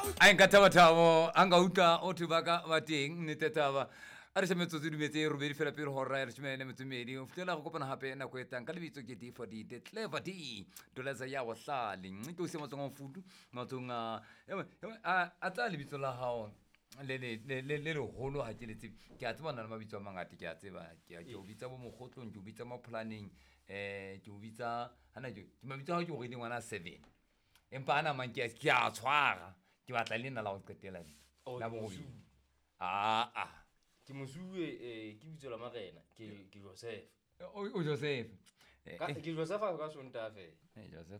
a nka thabathabo a nka utlwa o thubaka ba teng nnete taba a re metsotso dumetse robedi fela pele hora re tshmene metsomedi o fitela go kopana hape nako etang ka lebitso ke di for the clever d doletsa ya go hlale ntse o se motsong o fudu motsong a tla lebitso la hao le holo ha ke le tsebe ke a tseba nna mabitso a mangata ke a tseba ke o bitsa bo mogotlong ke o bitsa mo planning ke o bitsa hana ke mabitso a ke go ile ngwana 7 empa ana mang ke a tshwara ke batla le nna la go qetela la bo ke mosue ke bitso la marena ke Joseph o Joseph ke Joseph ka sonta fe Joseph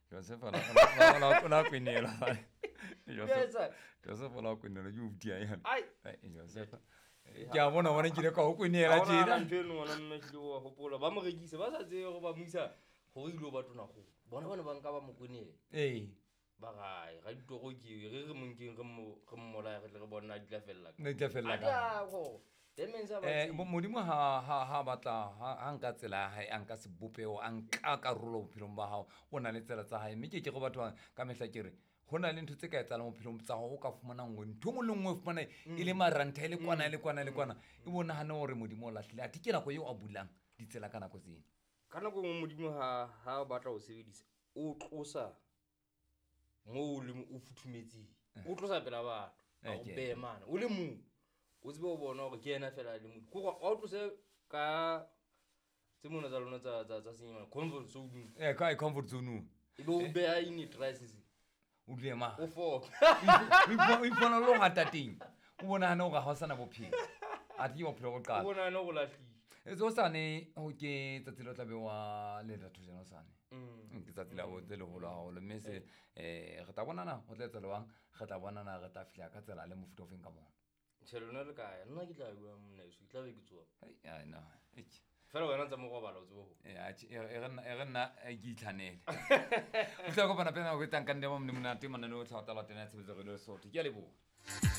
la kwinela Joseph la kwinela you dia ya Joseph ke a bona ke le ka go kwinela tjena ntweno ngwana mmehlo wa hopola ba mo rekise ba sa tseye go ba muisa go ile ba tona go bona ba nka ba mo kwinela ba ga ditogo ke re monkeng re mmola re bona di la fella ka go modimo ha batla ha nka tsela ha a nka se bopeo a nka karolo bophelong ba hao o na le tsela tsa hae mme ke go batho ka mehla ke re go na le ntho tse ka etsalang mo bophelong tsa go ka fumana ngwe ntho mo lengwe fumana e le maranta e le kwana e bona hana hore modimo o lahlile a tikela go yo a bulang ditsela ka nako tsena ka nako mo modimo ha batla go sebedisa o tlosa mo le o futhumetse o tlosa pela batho a go be mana o le mo o tsebe o bona gore ke ena fela le mo go ga o tlose ka tse mona tsa lona tsa senyana comfort zone ka comfort zone e be o be a in crisis o dlema o fo o ipona lo ngatating o bona hana o ga hosana bophelo a di mo phelo go qala o bona no go lahli zo sane o ke tsatsilo tlabe wa le ratho jeno sane ke tsatsila o tsele go la go le mese re ta bonana o tletsa lewang re ta bonana re ta fihla ka tsela le mofuta ofeng ka bona tšhelona le kae nna ke tla bua monna e tla be ke tsoa ai no fela wena tsa mo go bala o tsebo e re nna ke itlhanele o tla go bona pena go tang ka ndemo monna te manane o tla tla tena tshebetso go le sotho ke a leboga